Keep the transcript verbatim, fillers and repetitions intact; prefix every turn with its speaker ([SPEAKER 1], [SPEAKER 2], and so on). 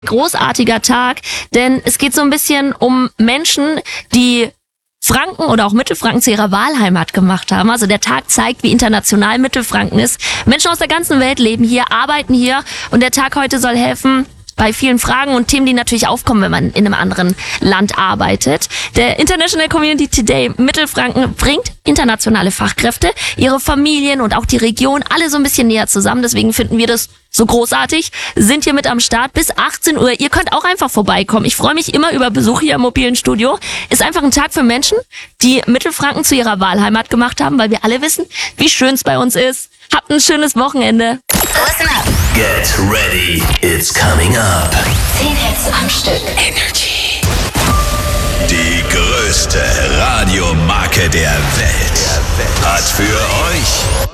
[SPEAKER 1] Großartiger Tag, denn es geht so ein bisschen um Menschen, die Franken oder auch Mittelfranken zu ihrer Wahlheimat gemacht haben. Also der Tag zeigt, wie international Mittelfranken ist. Menschen aus der ganzen Welt leben hier, arbeiten hier und der Tag heute soll helfen bei vielen Fragen und Themen, die natürlich aufkommen, wenn man in einem anderen Land arbeitet. Der International Community Today Mittelfranken bringt internationale Fachkräfte, ihre Familien und auch die Region alle so ein bisschen näher zusammen. Deswegen finden wir das so großartig, sind hier mit am Start bis achtzehn Uhr. Ihr könnt auch einfach vorbeikommen. Ich freue mich immer über Besuch hier im mobilen Studio. Ist einfach ein Tag für Menschen, die Mittelfranken zu ihrer Wahlheimat gemacht haben, weil wir alle wissen, wie schön es bei uns ist. Habt ein schönes Wochenende.
[SPEAKER 2] Listen up.
[SPEAKER 3] Get ready, it's coming up.
[SPEAKER 2] Zehn Hits am Stück. Energy.
[SPEAKER 3] Die größte Radiomarke der Welt hat für euch